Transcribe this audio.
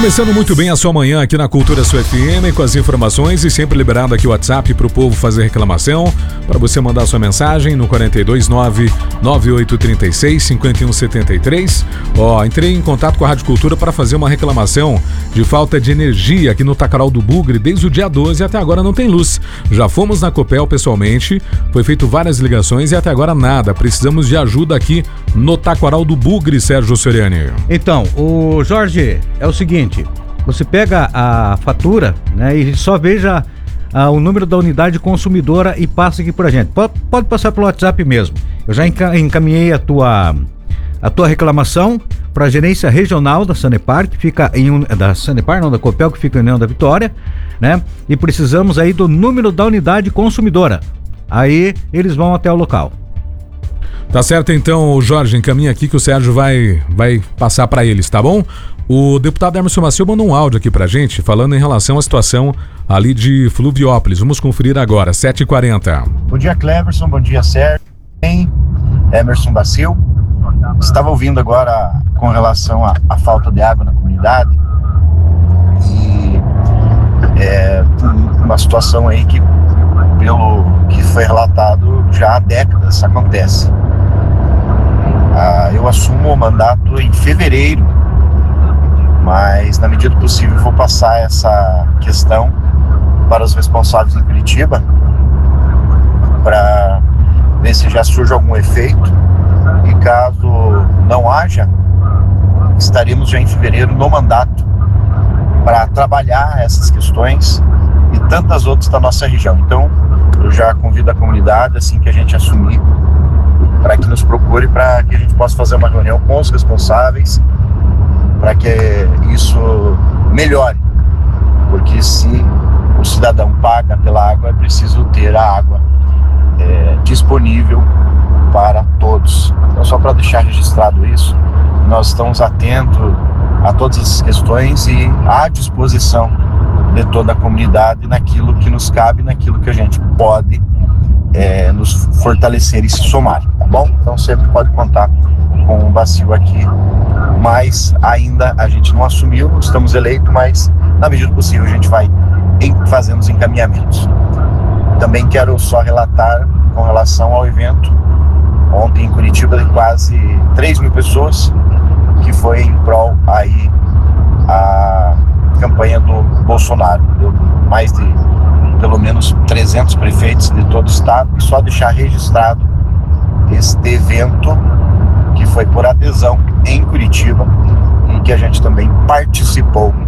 Começando muito bem a sua manhã aqui na Cultura Sua FM, com as informações e sempre liberado aqui o WhatsApp para o povo fazer reclamação, para você mandar sua mensagem no 429-9836-5173. Entrei em contato com a Rádio Cultura para fazer uma reclamação de falta de energia aqui no Taquaral do Bugre desde o dia 12 e até agora não tem luz. Já fomos na Copel pessoalmente, foi feito várias ligações e até agora nada. Precisamos de ajuda aqui no Taquaral do Bugre, Sérgio Soriani. Então, o Jorge, é o seguinte, você pega a fatura, né, e só veja o número da unidade consumidora e passa aqui pra gente. Pode passar pelo WhatsApp mesmo. Eu já encaminhei a tua reclamação para a gerência regional da Sanepar, que fica da Sanepar, não, da Copel, que fica em União da Vitória, né? E precisamos aí do número da unidade consumidora. Aí eles vão até o local. Tá certo, então, Jorge, encaminha aqui que o Sérgio vai passar para eles, tá bom? O deputado Emerson Maciel mandou um áudio aqui pra gente, falando em relação à situação ali de Fluviópolis. Vamos conferir agora, 7h40. Bom dia, Cleverson, bom dia, Sérgio. Emerson Maciel. Estava ouvindo agora com relação à falta de água na comunidade. E uma situação aí que, pelo que foi relatado, já há décadas acontece. Eu assumo o mandato em fevereiro, mas na medida do possível vou passar essa questão para os responsáveis em Curitiba para ver se já surge algum efeito, e caso não haja, estaremos já em fevereiro no mandato para trabalhar essas questões e tantas outras da nossa região. Então eu já convido a comunidade, assim que a gente assumir, para que nos procure, para que a gente possa fazer uma reunião com os responsáveis para que isso melhore, porque se o cidadão paga pela água, é preciso ter a água disponível para todos. Então, só para deixar registrado isso, nós estamos atentos a todas essas questões e à disposição de toda a comunidade naquilo que nos cabe, naquilo que a gente pode nos fortalecer e se somar, tá bom? Então sempre pode contar com o Bacio aqui, mas ainda a gente não assumiu, estamos eleitos, mas na medida do possível a gente vai fazendo os encaminhamentos. Também quero só relatar com relação ao evento ontem em Curitiba de quase 3.000 pessoas, que foi em prol aí a campanha do Bolsonaro. Deu mais de pelo menos 300 prefeitos de todo o estado, e só deixar registrado este evento que foi por adesão em Curitiba e que a gente também participou